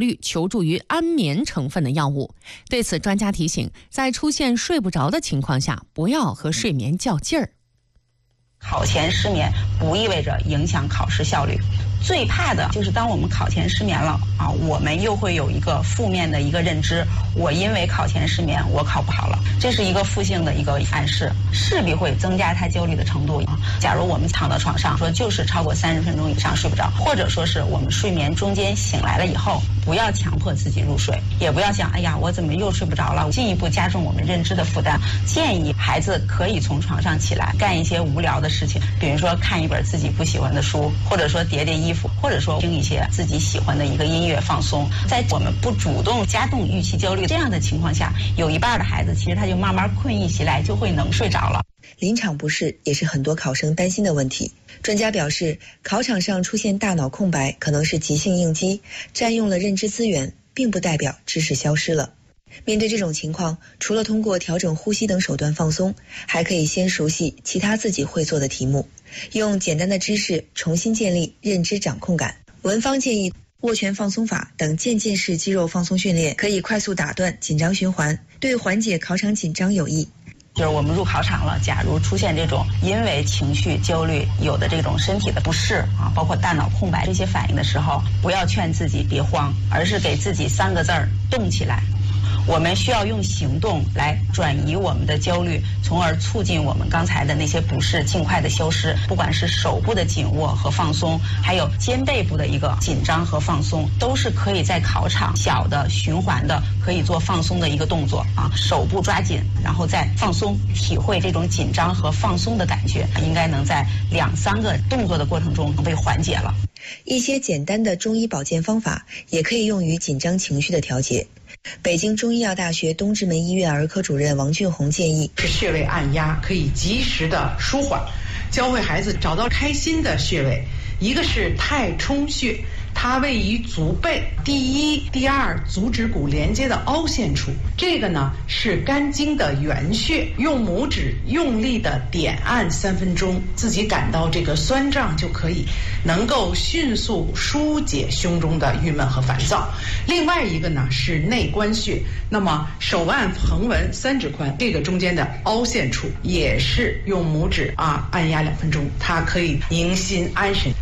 虑求助于安眠成分的药物。对此，专家提醒，在出现睡不着的情况下，不要和睡眠较劲儿。 考前失眠不意味着影响考试效率，最怕的就是当我们考前失眠了啊，我们又会有一个负面的一个认知，我因为考前失眠，我考不好了，这是一个负性的一个暗示，势必会增加他焦虑的程度。假如我们躺到床上说就是超过30分钟以上睡不着，或者说是我们睡眠中间醒来了以后，不要强迫自己入睡，也不要想哎呀我怎么又睡不着了，进一步加重我们认知的负担。建议孩子可以从床上起来干一些无聊的事情，比如说看一本自己不喜欢的书，或者说叠叠衣服，或者说听一些自己喜欢的一个音乐放松。在我们不主动加重预期焦虑这样的情况下，有一半的孩子其实他就慢慢困意袭来，就会能睡着了。 临场不适也是很多考生担心的问题。专家表示，考场上出现大脑空白可能是急性应激，占用了认知资源，并不代表知识消失了。面对这种情况，除了通过调整呼吸等手段放松，还可以先熟悉其他自己会做的题目，用简单的知识重新建立认知掌控感。文方建议握拳放松法等渐进式肌肉放松训练可以快速打断紧张循环，对缓解考场紧张有益。 就是我们入考场了，假如出现这种因为情绪焦虑有的这种身体的不适啊，包括大脑空白这些反应的时候，不要劝自己别慌，而是给自己3个字儿：动起来。我们需要用行动来转移我们的焦虑，从而促进我们刚才的那些不适尽快的消失。不管是手部的紧握和放松，还有肩背部的一个紧张和放松，都是可以在考场小的循环的可以做放松的一个动作啊。手部抓紧，然后再放松，体会这种紧张和放松的感觉，应该能在2-3个动作的过程中被缓解了。 一些简单的中医保健方法也可以用于紧张情绪的调节。北京中医药大学东直门医院儿科主任王俊红建议， 是穴位按压可以及时的舒缓，教会孩子找到开心的穴位。一个是太冲穴，它位于足背第1、第2足趾骨连接的凹陷处，这个呢是肝经的原穴，用拇指用力的点按3分钟，自己感到这个酸胀就可以，能够迅速疏解胸中的郁闷和烦躁。另外一个呢是内关穴，那么手腕横纹3指宽，这个中间的凹陷处也是用拇指按压2分钟，它可以宁心安神。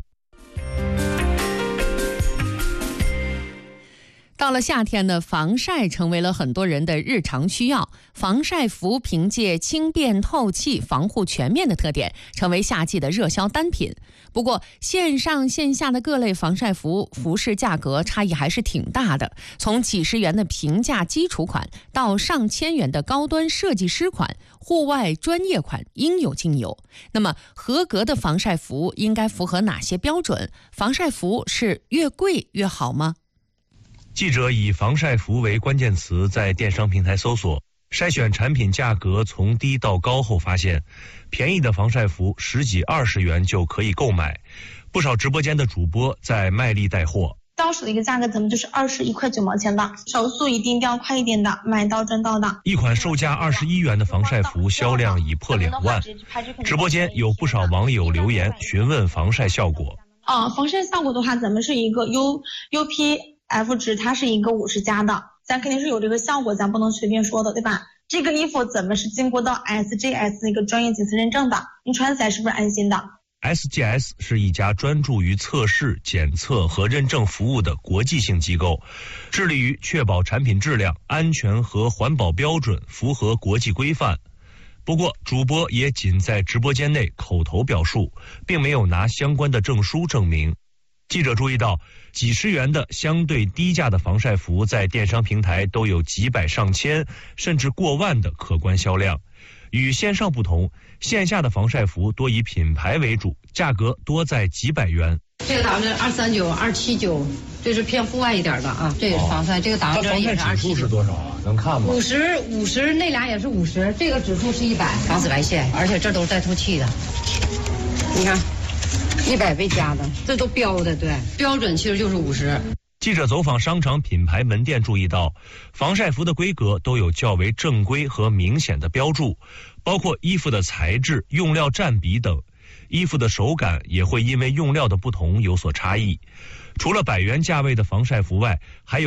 到了夏天呢，防晒成为了很多人的日常需要。防晒服凭借轻便透气、防护全面的特点，成为夏季的热销单品。不过，线上线下的各类防晒服服饰价格差异还是挺大的，从几十元的平价基础款到上千元的高端设计师款、户外专业款，应有尽有。那么，合格的防晒服应该符合哪些标准？防晒服是越贵越好吗？ 记者以防晒服为关键词在电商平台搜索，筛选产品价格从低到高后发现，便宜的防晒服10几20元就可以购买。不少直播间的主播在卖力带货。 到手的一个价格咱们就是21块9毛钱的，手速一定要快一点的，买到赚到的。 一款售价21元的防晒服销量已破2万，直播间有不少网友留言询问防晒效果。 防晒效果的话，咱们是一个 UPF 值，它是一个50加的，咱肯定是有这个效果，咱不能随便说的，对吧？这个衣服咱们是经过到 SGS 一个专业检测认证的，你穿起来是不是安心的 ？SGS 是一家专注于测试、检测和认证服务的国际性机构，致力于确保产品质量、安全和环保标准符合国际规范。不过，主播也仅在直播间内口头表述，并没有拿相关的证书证明。记者注意到，几十元的相对低价的防晒服在电商平台都有几百上千甚至过万的可观销量。与线上不同，线下的防晒服多以品牌为主，价格多在几百元。 这个打完针239、279，这是偏户外一点的啊。这也是防晒，这个打完针也是防晒指数是多少啊？能看吗 ？50，那俩也是50，这个指数是100，防紫外线，而且这都是带透气的。你看，100倍加的，这都标的，对，标准其实就是50。 记者走访商场品牌门店，注意到防晒服的规格都有较为正规和明显的标注，包括衣服的材质、用料占比等。衣服的手感也会因为用料的不同有所差异。除了100元价位的防晒服外，还有